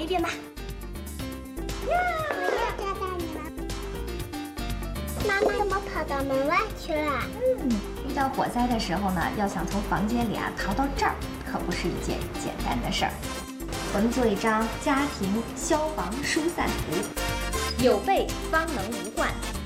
一遍吧。 我也抓到你了。妈妈怎么跑到门外去了？ 遇到火灾的时候呢，要想从房间里逃到这儿，可不是一件简单的事儿。我们做一张家庭消防疏散图，有备方能无患。